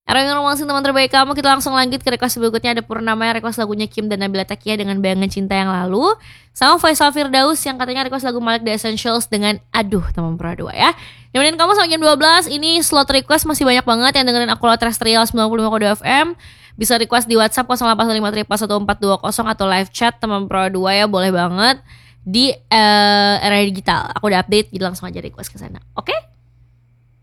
Era yang ngomongin teman terbaik kamu, kita langsung lanjut ke request berikutnya. Ada Purnama yang request lagunya Kim dan Nabila Takia dengan Bayangan Cinta yang Lalu, sama Faisal Firdaus yang katanya request lagu Malik The Essentials dengan Aduh Teman Pro 2 ya. Nemenin kamu sampai jam 12. Ini slot request masih banyak banget yang dengerin aku lewat Terrestrial 95 FM. Bisa request di WhatsApp 0853 atau live chat Teman Pro 2 ya, boleh banget di era digital. Aku udah update, jadi langsung aja request ke sana. Oke?